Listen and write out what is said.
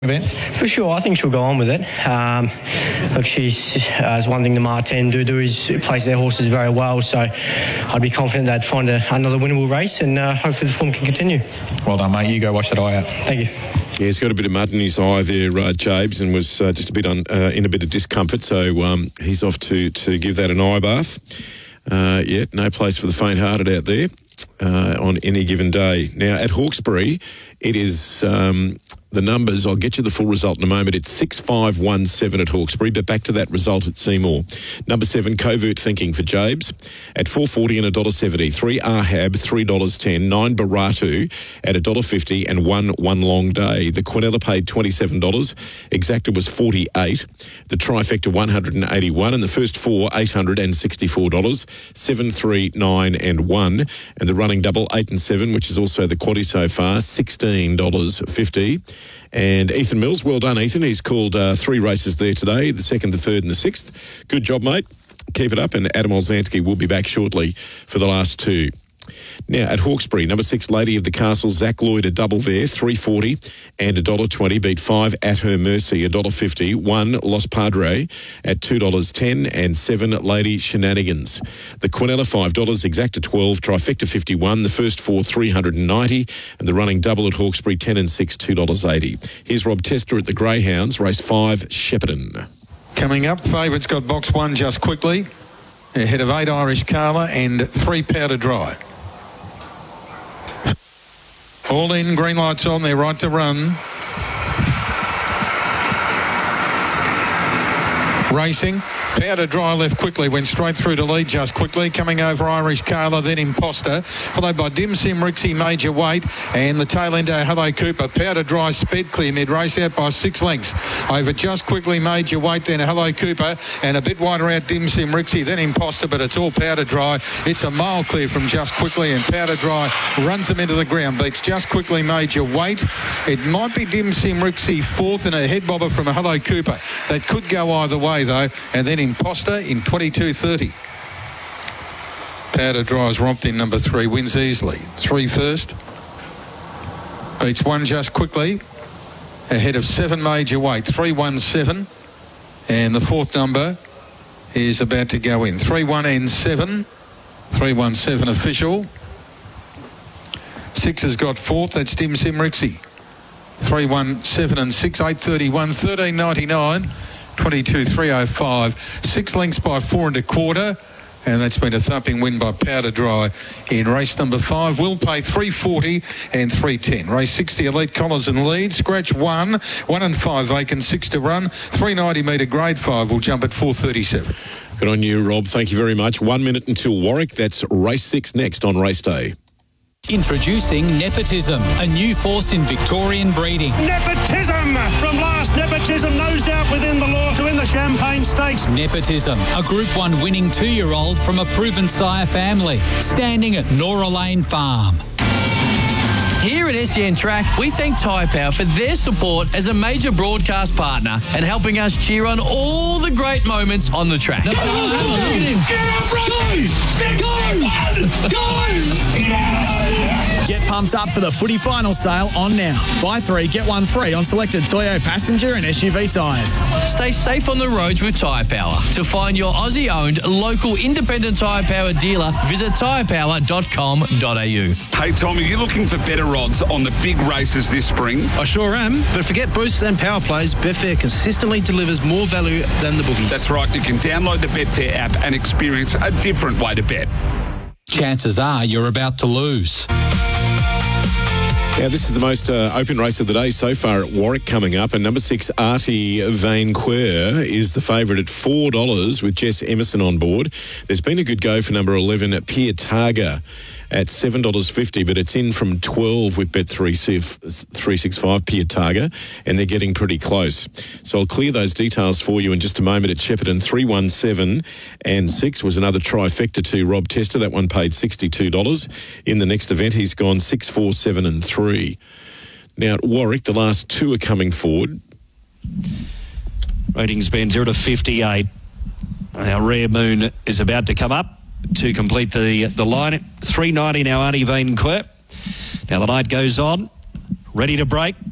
events? For sure, I think she'll go on with it. Look, she's one thing the Martin do is place their horses very well, so I'd be confident they'd find another winnable race, and hopefully the form can continue. Well done, mate. You go wash that eye out. Thank you. Yeah, he's got a bit of mud in his eye there, Jabes, and was just a bit in a bit of discomfort, so he's off to give that an eye bath. No place for the faint-hearted out there on any given day. Now, at Hawkesbury, it is... the numbers, I'll get you the full result in a moment. It's 6-5-1-7 at Hawkesbury, but back to that result at Seymour. Number 7, Covert Thinking for Jabes at $4.40 and $1.70. 3 Ahab, $3.10. 9 Baratu at $1.50 and 1 Long Day. The Quinella paid $27. Exacta was $48. The Trifecta $181, and the first 4 $864. 7, 3, 9 and 1. And the running double 8 and 7, which is also the quaddie so far, $16.50. And Ethan Mills, well done, Ethan. He's called 3 races there today, the 2nd, the 3rd and the 6th. Good job, mate. Keep it up, and Adam Olzanski will be back shortly for the last 2. Now, at Hawkesbury, number 6, Lady of the Castle, Zach Lloyd, a double there, $3.40 and $1.20, beat 5 At Her Mercy, $1.50, 1 Los Padre at $2.10, and 7 Lady Shenanigans. The Quinella, $5, Exacta 12, Trifecta 51, the first 4 $390, and the running double at Hawkesbury, 10 and 6, $2.80. Here's Rob Tester at the Greyhounds, race 5, Shepparton. Coming up, favourites got box 1 just quickly, ahead of 8 Irish Carla and 3 Powder Dry. All in, green lights on, they're right to run. Racing. Powder Dry left quickly, went straight through to lead just quickly. Coming over Irish Carla, then Imposter, followed by Dim Sim Rixie, Major Weight, and the tail ender Hello Cooper. Powder Dry sped clear mid-race out by 6 lengths. Over just quickly Major Weight, then Hello Cooper, and a bit wider out Dim Sim Rixie, then Imposter, but it's all Powder Dry. It's a mile clear from just quickly, and Powder Dry runs them into the ground, beats just quickly Major Weight. It might be Dim Sim Rixie 4th and a head bobber from a Hello Cooper. That could go either way though, and then Imposter in 22.30. Powder Dry's romped in number 3, wins easily. 3 first. Beats 1 just quickly. Ahead of 7 Major Weight. 3-1-7. And the 4th number is about to go in. 3-1-7. 3-1-7 official. 6 has got 4th. That's Dim Sim Rixie. 3-1-7 and 6. 8.31. 13.99. 22.305, 6 lengths by 4 1/4, and that's been a thumping win by Powder Dry in race number 5. Will pay $3.40 and $3.10. Race 60, Elite Collars and lead. Scratch 1, 1 and 5 vacant, 6 to run. 390 metre grade 5 will jump at 4.37. Good on you, Rob. Thank you very much. 1 minute until Warwick. That's race 6 next on race day. Introducing Nepotism, a new force in Victorian breeding. Nepotism! From last Nepotism nosed out within the law to win the Champagne Stakes. Nepotism, a Group 1 winning 2-year-old from a proven sire family, standing at Nora Lane Farm. Here at SEN Track, we thank Tyre Power for their support as a major broadcast partner and helping us cheer on all the great moments on the track. Get up, Go! Get pumped up for the footy final sale on now. Buy 3, get 1 free on selected Toyo passenger and SUV tyres. Stay safe on the roads with Tyre Power. To find your Aussie-owned, local independent Tyre Power dealer, visit tyrepower.com.au. Hey, Tom, are you looking for better odds on the big races this spring? I sure am, but forget boosts and power plays, Betfair consistently delivers more value than the bookies. That's right. You can download the Betfair app and experience a different way to bet. Chances are you're about to lose. Now, this is the most open race of the day so far at Warwick coming up, and number 6, Artie Vainqueur, is the favourite at $4 with Jess Emerson on board. There's been a good go for number 11, Pierre Targa, at $7.50, but it's in from 12 with Bet365, Pierre Targa, and they're getting pretty close. So I'll clear those details for you in just a moment. At Shepparton, 3-1-7 and 6 was another trifecta to Rob Tester. That one paid $62. In the next event, he's gone 6, 4, 7 and 3. Now at Warwick, the last 2 are coming forward. Ratings been 0 to 58. Our Rare Moon is about to come up to complete the line. 390 now, Artie Vainqueur. Now the night goes on. Ready to break.